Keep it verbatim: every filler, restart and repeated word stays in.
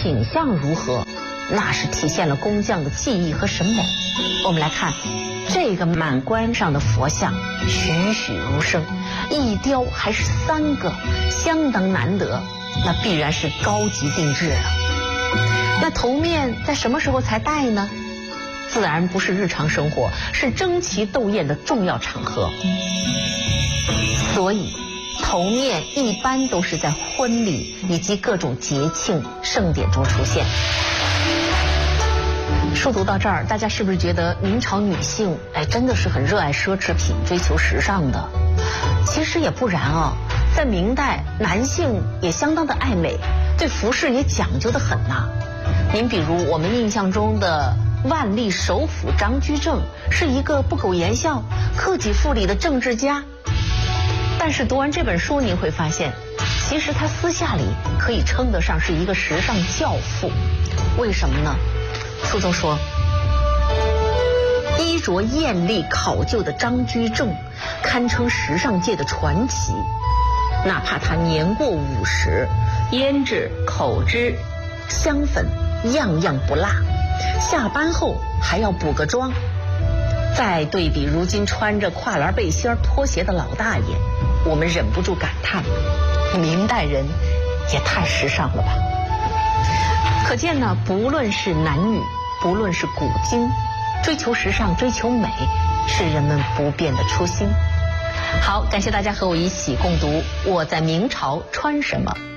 倾向如何，那是体现了工匠的技艺和审美。我们来看这个满棺上的佛像，栩栩如生，一雕还是三个，相当难得，那必然是高级定制了。那头面在什么时候才戴呢？自然不是日常生活，是争奇斗艳的重要场合。所以头面一般都是在婚礼以及各种节庆盛典中出现。书读到这儿，大家是不是觉得明朝女性哎真的是很热爱奢侈品，追求时尚的？其实也不然啊，在明代男性也相当的爱美，对服饰也讲究得很呐。您比如我们印象中的万历首辅张居正，是一个不苟言笑、克己复礼的政治家。但是读完这本书，你会发现，其实他私下里可以称得上是一个时尚教父。为什么呢？书中说，衣着艳丽考究的张居正，堪称时尚界的传奇。哪怕他年过五十，胭脂、口脂、香粉样样不落，下班后还要补个妆。再对比如今穿着跨栏背心拖鞋的老大爷，我们忍不住感叹，明代人也太时尚了吧。可见呢，不论是男女，不论是古今，追求时尚、追求美，是人们不变的初心。好，感谢大家和我一起共读《我在明朝穿什么》。